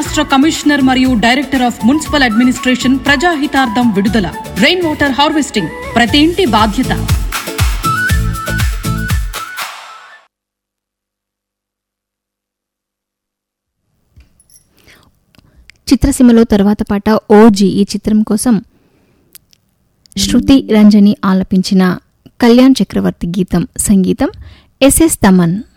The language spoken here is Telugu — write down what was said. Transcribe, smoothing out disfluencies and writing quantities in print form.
రాష్ట్ర కమిషనర్ మరియు డైరెక్టర్ ఆఫ్ మున్సిపల్ అడ్మినిస్ట్రేషన్ ప్రజాహితార్థం విడుదల. రెయిన్ వాటర్ హార్వెస్టింగ్ ప్రతి ఇంటి బాధ్యత. చిత్రసీమలో తర్వాత పాట ఓజీ. ఈ చిత్రం కోసం శృతి రంజని ఆలపించిన కళ్యాణ్ చక్రవర్తి గీతం, సంగీతం ఎస్ఎస్ తమన్.